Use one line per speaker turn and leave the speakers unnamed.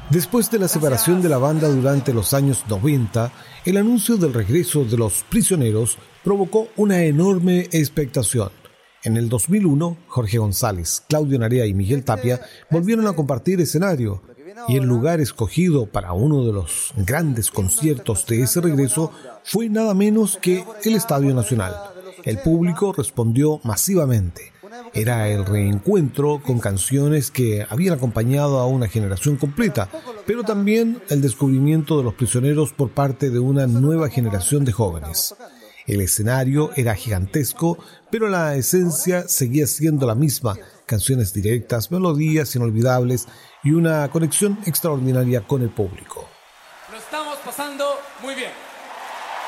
Después de la separación de la banda durante los años 90, el anuncio del regreso de Los Prisioneros provocó una enorme expectación. En el 2001, Jorge González, Claudio Narea y Miguel Tapia volvieron a compartir escenario, y el lugar escogido para uno de los grandes conciertos de ese regreso fue nada menos que el Estadio Nacional. El público respondió masivamente. Era el reencuentro con canciones que habían acompañado a una generación completa, pero también el descubrimiento de Los Prisioneros por parte de una nueva generación de jóvenes. El escenario era gigantesco, pero la esencia seguía siendo la misma: canciones directas, melodías inolvidables y una conexión extraordinaria con el público.
Lo estamos pasando muy bien.